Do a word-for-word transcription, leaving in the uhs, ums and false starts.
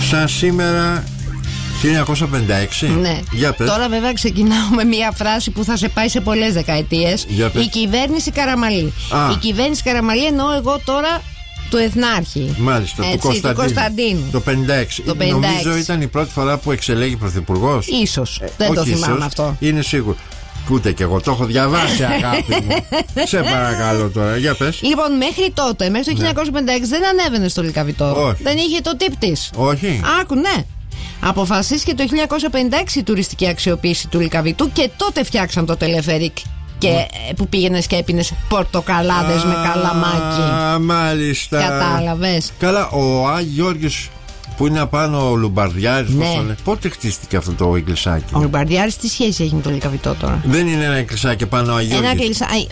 Σαν σήμερα χίλια εννιακόσια πενήντα έξι. Ναι. Για πες. Τώρα βέβαια ξεκινάω με μια φράση που θα σε πάει σε πολλές δεκαετίες. Η κυβέρνηση Καραμαλή. Α. Η κυβέρνηση Καραμαλή εννοώ εγώ τώρα του Εθνάρχη. Μάλιστα, έτσι, του Κωνσταντίνου. του Κωνσταντίνου. Το πενήντα έξι. Το πενήντα έξι. Νομίζω ήταν η πρώτη φορά που εξελέγει πρωθυπουργός. Ίσως. Ε, Δεν το θυμάμαι ίσως, αυτό. Είναι σίγουρο. Ούτε κι εγώ το έχω διαβάσει, αγάπη μου. Σε παρακαλώ τώρα, για πες. Λοιπόν, μέχρι τότε, μέχρι το χίλια εννιακόσια πενήντα έξι δεν ανέβαινε στο Λυκαβητό. Όχι. Δεν είχε το τύπ της. Όχι. Άκου, ναι. Αποφασίστηκε το χίλια εννιακόσια πενήντα έξι η τουριστική αξιοποίηση του Λυκαβητού και τότε φτιάξαν το τελεφερίκ. Και mm. που πήγαινες και έπινες πορτοκαλάδες με καλαμάκι. Α, μάλιστα. Κατάλαβες. Καλά, ο Άγιος Γιώργης που είναι απάνω ο Λουμπαρδιάρης, ναι. πώς το λένε. Πότε χτίστηκε αυτό το εκκλησάκι? Ο Λουμπαρδιάρης τι σχέση έχει με το Λυκαβητό τώρα? Δεν είναι ένα εκκλησάκι πάνω ο Άγιος Γιώργης? Ένα εκκλησάκι.